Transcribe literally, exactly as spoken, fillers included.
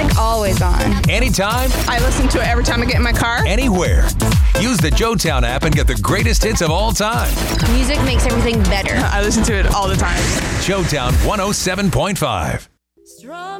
like always on. Anytime, I listen to it every time I get in my car. anywhere. Use the Joetown app and get the greatest hits of all time. Music makes everything better. I listen to it all the time. Joetown one oh seven point five. Strong